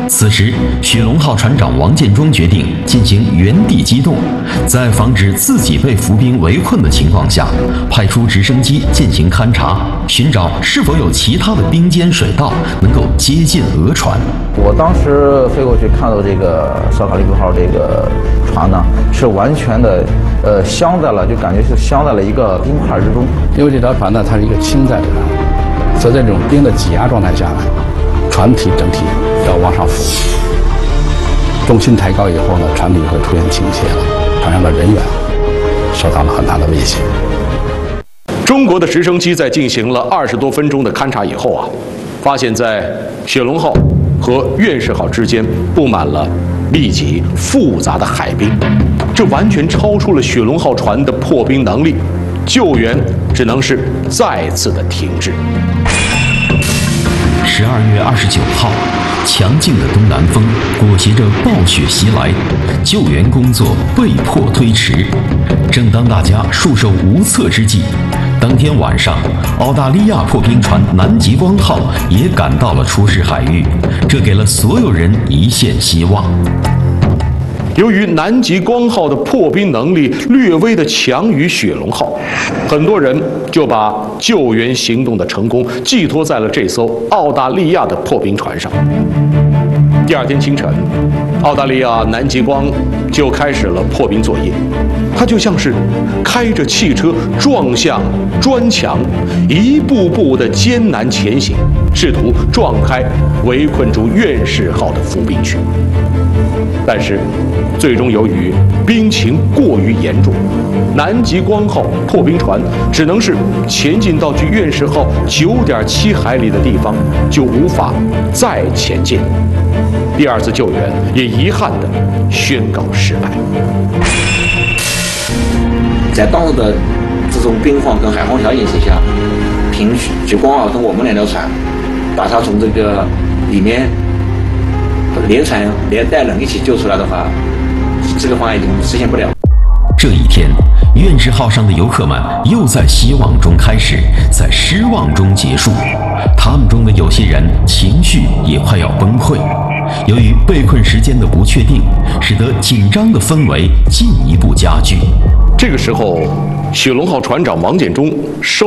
此时，雪龙号船长王建中决定进行原地机动，在防止自己被伏兵围困的情况下，派出直升机进行勘察，寻找是否有其他的兵坚水道能够接近俄船。 我当时飞过去看到这个萨卡利克号这个船呢，是完全的镶在了，就感觉是镶在了一个冰块之中。 因为这条船呢，它是一个倾载的船，所以在这种冰的挤压状态下呢，船体整体要往上浮，重心抬高以后呢，船体会出现倾斜了，船上的人员受到了很大的威胁。 中国的直升机在进行了20多分钟的勘察以后啊，发现在雪龙号和院士号之间布满了密集复杂的海冰，这完全超出了雪龙号船的破冰能力，救援只能是再次的停滞。 12月29号，强劲的东南风裹挟着暴雪袭来，救援工作被迫推迟。正当大家束手无策之际，当天晚上，澳大利亚破冰船南极光号也赶到了出事海域，这给了所有人一线希望。 由于南极光号的破冰能力略微的强于雪龙号，很多人就把救援行动的成功寄托在了这艘澳大利亚的破冰船上。第二天清晨，澳大利亚南极光就开始了破冰作业，它就像是开着汽车撞向砖墙，一步步的艰难前行，试图撞开围困住院士号的伏兵区。但是，最终由于冰情过于严重，南极光号破冰船只能是前进到距院士号9.7海里的地方，就无法再前进。第二次救援也遗憾地宣告失败。 在当时的这种冰荒跟海荒效应之下，凭据光号通过我们2条船，把它从这个里面连船连带人一起救出来的话，这个方案已经实现不了。 这一天，院士号上的游客们又在希望中开始，在失望中结束。他们中的有些人情绪也快要崩溃。由于被困时间的不确定，使得紧张的氛围进一步加剧。 这个时候，雪龙号船长王建中收